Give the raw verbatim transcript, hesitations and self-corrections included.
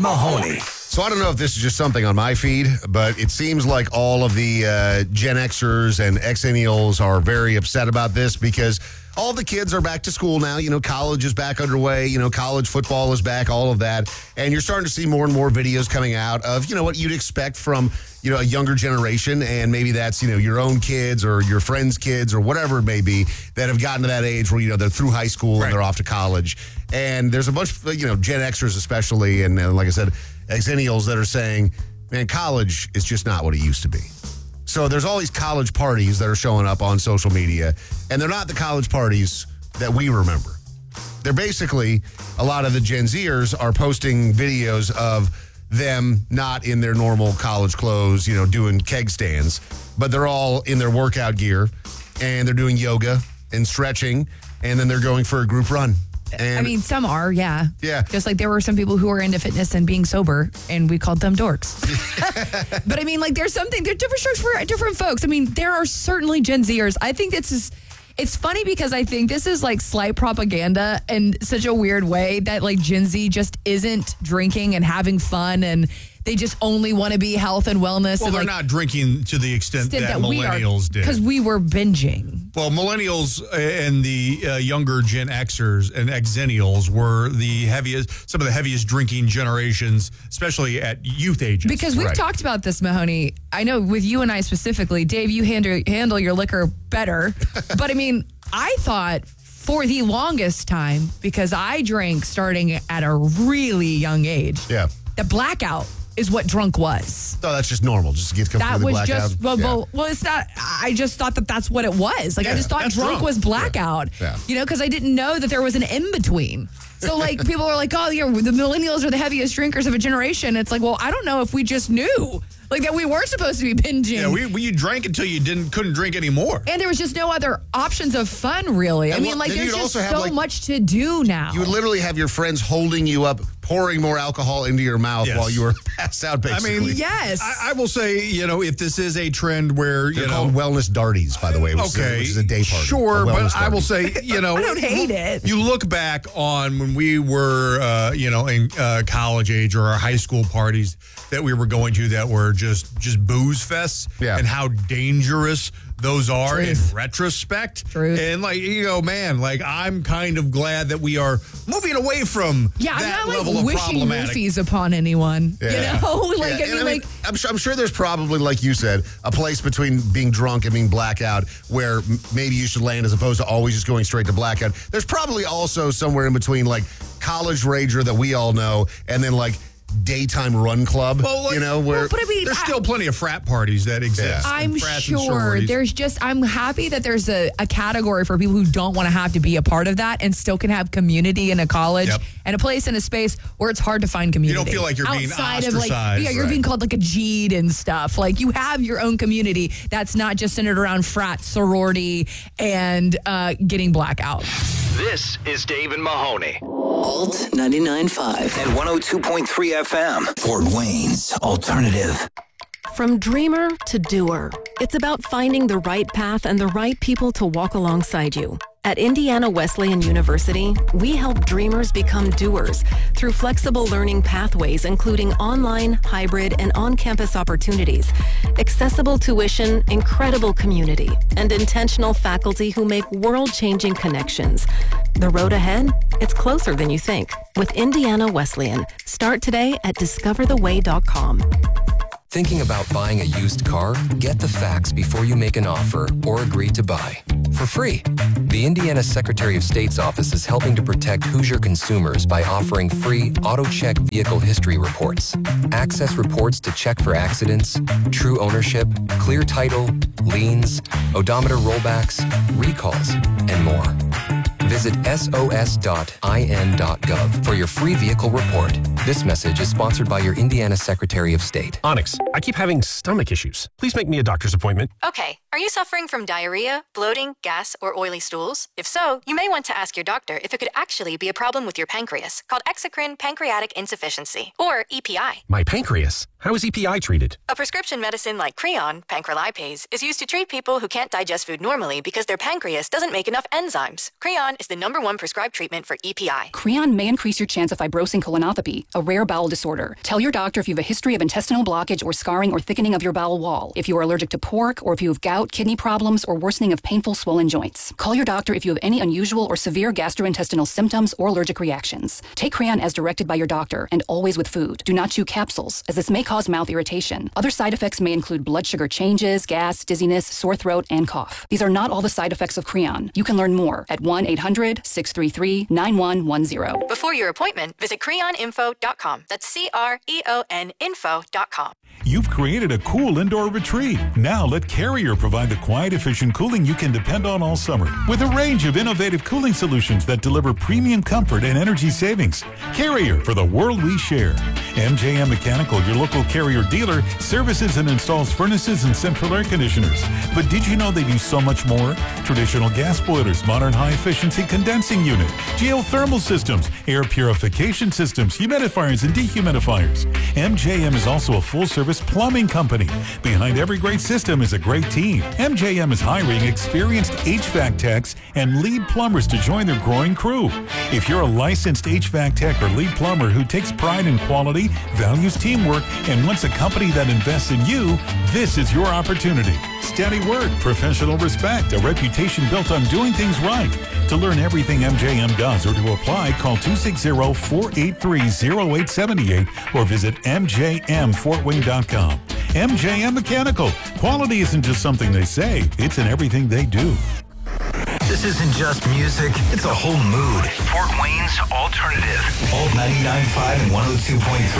Mahoney. So I don't know if this is just something on my feed, but it seems like all of the uh, Gen Xers and Xennials are very upset about this because all the kids are back to school now. You know, college is back underway. You know, college football is back, all of that. And you're starting to see more and more videos coming out of, you know, what you'd expect from, you know, a younger generation. And maybe that's, you know, your own kids or your friends' kids or whatever it may be that have gotten to that age where, you know, they're through high school right. and they're off to college. And there's a bunch of, you know, Gen Xers especially, and, and like I said, Xennials that are saying, man, college is just not what it used to be. So there's all these college parties that are showing up on social media, and they're not the college parties that we remember. They're basically, a lot of the Gen Zers are posting videos of them not in their normal college clothes, you know, doing keg stands, but they're all in their workout gear, and they're doing yoga and stretching, and then they're going for a group run. And I mean, some are, yeah. Yeah. Just like there were some people who were into fitness and being sober, and we called them dorks. But I mean, like, there's something, there's different strokes for different folks. I mean, there are certainly Gen Zers. I think this is, it's funny because I think this is like slight propaganda in such a weird way that like Gen Z just isn't drinking and having fun, and they just only want to be health and wellness. Well, and they're like, not drinking to the extent, extent that, that millennials did. Because we were binging. Well, millennials and the uh, younger Gen Xers and Xennials were the heaviest, some of the heaviest drinking generations, especially at youth ages. Because we've right. talked about this, Mahoney. I know with you and I specifically, Dave, you handle, handle your liquor better. But I mean, I thought for the longest time, because I drank starting at a really young age, yeah, the blackout is what drunk was. Oh, that's just normal. Just to get completely That was blackout. just, well, yeah. well, well, it's not, I just thought that that's what it was. Like, Yeah, I just thought that's drunk, drunk. was blackout, Yeah. Yeah. you know, because I didn't know that there was an in-between. So, like, people are like, oh, yeah, the millennials are the heaviest drinkers of a generation. It's like, well, I don't know if we just knew. Like, that we weren't supposed to be binging. Yeah, we, we you drank until you didn't couldn't drink anymore. And there was just no other options of fun, really. I And mean, look, like, then there's you'd just also have, so like- much to do now. You would literally have your friends holding you up, pouring more alcohol into your mouth Yes. while you were passed out, basically. I mean, Yes. I, I will say, you know, if this is a trend where, you They're know. called wellness darties, by the way, which, Okay, is, which is a day party. sure, A but wellness I will darty. say, you know, I don't hate it. You look back on when we were, uh, you know, in uh, college age or our high school parties that we were going to that were just just booze fests, Yeah. and how dangerous those are Truth. in retrospect. Truth. And like, you know, man, like I'm kind of glad that we are moving away from Yeah, that I'm not level like of wishing problematic. roofies upon anyone. Yeah. You know, like Yeah, I and mean, like I'm sure, I'm sure there's probably, like you said, a place between being drunk and being blackout where m- maybe you should land as opposed to always just going straight to blackout. There's probably also somewhere in between, like, college rager that we all know and then, like, daytime run club, Well, like- you know, where... Well, but I mean, There's I- still plenty of frat parties that exist. I'm and frats and sure sororities. there's just, I'm happy that there's a, a category for people who don't want to have to be a part of that and still can have community in a college Yep. and a place in a space where it's hard to find community. You don't feel like you're being Outside of like, ostracized, yeah, you're right. being called like a G'd and stuff. Like you have your own community that's not just centered around frat, sorority, and uh, getting blackout. This is Dave and Mahoney. Alt ninety-nine point five. And one oh two point three F M. Fort Wayne's Alternative. From dreamer to doer, it's about finding the right path and the right people to walk alongside you. At Indiana Wesleyan University, we help dreamers become doers through flexible learning pathways, including online, hybrid, and on-campus opportunities, accessible tuition, incredible community, and intentional faculty who make world-changing connections. The road ahead? It's closer than you think. With Indiana Wesleyan. Start today at discover the way dot com. Thinking about buying a used car? Get the facts before you make an offer or agree to buy. For free. The Indiana Secretary of State's office is helping to protect Hoosier consumers by offering free AutoCheck vehicle history reports. Access reports to check for accidents, true ownership, clear title, liens, odometer rollbacks, recalls, and more. Visit S O S dot I N dot gov for your free vehicle report. This message is sponsored by your Indiana Secretary of State. Onyx, I keep having stomach issues. Please make me a doctor's appointment. Okay, are you suffering from diarrhea, bloating, gas, or oily stools? If so, you may want to ask your doctor if it could actually be a problem with your pancreas, called exocrine pancreatic insufficiency, or E P I. My pancreas? How is E P I treated? A prescription medicine like Creon, pancrelipase, is used to treat people who can't digest food normally because their pancreas doesn't make enough enzymes. Creon is the number one prescribed treatment for E P I. Creon may increase your chance of fibrosing colonopathy, a rare bowel disorder. Tell your doctor if you have a history of intestinal blockage or scarring or thickening of your bowel wall, if you are allergic to pork, or if you have gout, kidney problems, or worsening of painful swollen joints. Call your doctor if you have any unusual or severe gastrointestinal symptoms or allergic reactions. Take Creon as directed by your doctor and always with food. Do not chew capsules, as this may cause mouth irritation. Other side effects may include blood sugar changes, gas, dizziness, sore throat, and cough. These are not all the side effects of Creon. You can learn more at one eight hundred six three three nine one one zero. Before your appointment, visit creon info dot com. That's C R E O N info dot com. You've created a cool indoor retreat. Now let Carrier provide the quiet, efficient cooling you can depend on all summer. With a range of innovative cooling solutions that deliver premium comfort and energy savings. Carrier, for the world we share. M J M Mechanical, your local Carrier dealer, services and installs furnaces and central air conditioners. But did you know they do so much more? Traditional gas boilers, modern high-efficiency condensing unit, geothermal systems, air purification systems, humidifiers and dehumidifiers. M J M is also a full-service plumbing company. Behind every great system is a great team. M J M is hiring experienced H V A C techs and lead plumbers to join their growing crew. If you're a licensed H V A C tech or lead plumber who takes pride in quality, values teamwork, and wants a company that invests in you, this is your opportunity. Steady work, professional respect, a reputation built on doing things right. To learn everything M J M does or to apply, call two six zero, four eight three, zero eight seven eight or visit m j m fort wayne dot com. M J M Mechanical. Quality isn't just something they say, it's in everything they do. This isn't just music, it's a whole mood. Fort Wayne's Alternative. Alt ninety-nine point five and one oh two point three.